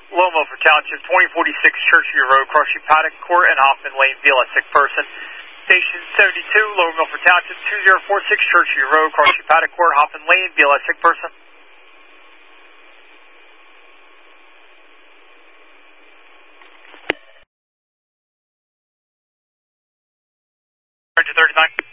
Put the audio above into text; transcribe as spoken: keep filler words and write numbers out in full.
Low Milford Township, twenty forty-six Churchview Road, crossing Paddock Court and Hoffman Lane, B L S sick person. Station seventy-two, Lower Milford Township, two zero four six Churchview Road, crossing Paddock Court, Hoffman Lane, B L S sick person. thirty-nine.